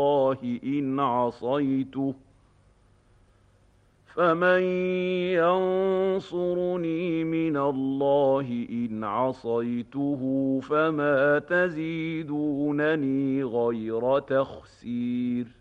الله إن عصيته فمن ينصرني من الله إن عصيته فما تزيدونني غير تخسير